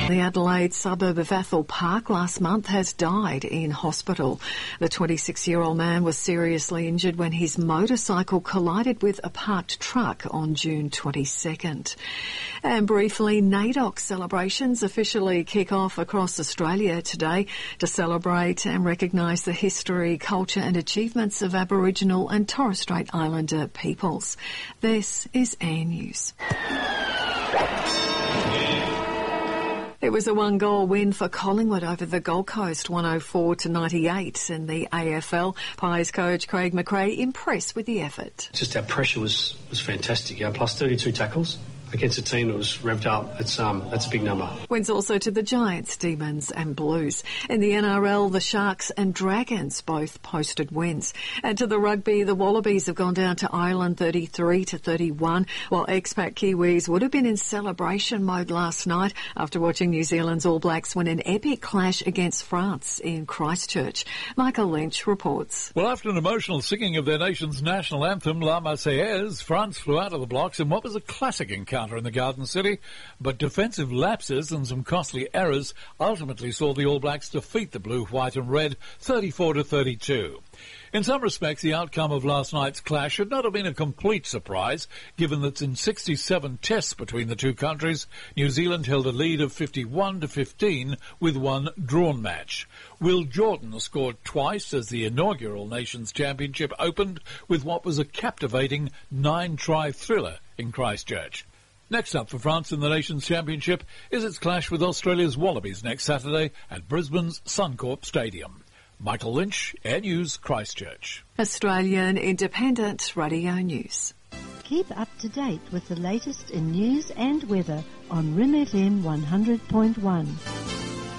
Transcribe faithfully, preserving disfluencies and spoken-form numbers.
The Adelaide suburb of Athol Park last month has died in hospital. The twenty-six-year-old man was seriously injured when his motorcycle collided with a parked truck on June twenty-second. And briefly, NAIDOC celebrations officially kick off across Australia today to celebrate and recognise the history, culture and achievements of Aboriginal and Torres Strait Islander peoples. This is Air News. It was a one-goal win for Collingwood over the Gold Coast, one oh four to ninety-eight in the A F L. Pies coach Craig McRae impressed with the effort. Just our pressure was, was fantastic. Our plus thirty-two tackles against a team that was revved up. It's um that's a big number. Wins also to the Giants, Demons and Blues. In the N R L, the Sharks and Dragons both posted wins. And to the rugby, the Wallabies have gone down to Ireland thirty-three to thirty-one, while expat Kiwis would have been in celebration mode last night after watching New Zealand's All Blacks win an epic clash against France in Christchurch. Michael Lynch reports. Well, after an emotional singing of their nation's national anthem, La Marseillaise, France flew out of the blocks in what was a classic encounter in the Garden City, but defensive lapses and some costly errors ultimately saw the All Blacks defeat the blue, white and red thirty-four to thirty-two. In some respects, the outcome of last night's clash should not have been a complete surprise, given that in sixty-seven tests between the two countries, New Zealand held a lead of fifty-one to fifteen with one drawn match. Will Jordan scored twice as the inaugural Nations Championship opened with what was a captivating nine-try thriller in Christchurch. Next up for France in the Nations Championship is its clash with Australia's Wallabies next Saturday at Brisbane's Suncorp Stadium. Michael Lynch, Air News, Christchurch. Australian Independent Radio News. Keep up to date with the latest in news and weather on R I M F M one hundred point one.